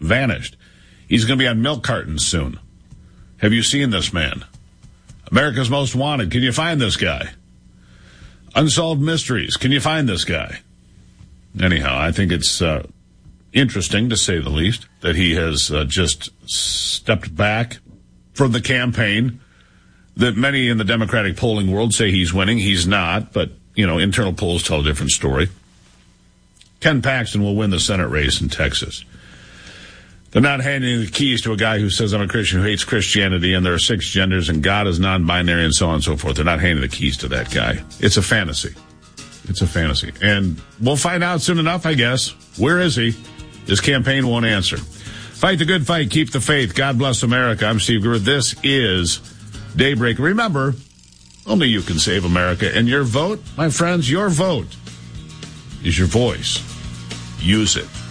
vanished. He's going to be on milk cartons soon. Have you seen this man? America's Most Wanted. Can you find this guy? Unsolved Mysteries. Can you find this guy? Anyhow, I think it's interesting, to say the least, that he has just stepped back from the campaign that many in the Democratic polling world say he's winning. He's not, but, internal polls tell a different story. Ken Paxton will win the Senate race in Texas. They're not handing the keys to a guy who says, I'm a Christian who hates Christianity and there are 6 genders and God is non-binary and so on and so forth. They're not handing the keys to that guy. It's a fantasy. It's a fantasy. And we'll find out soon enough, I guess. Where is he? This campaign won't answer. Fight the good fight. Keep the faith. God bless America. I'm Steve Gruber. This is Daybreak. Remember, only you can save America. And your vote, my friends, your vote is your voice. Use it.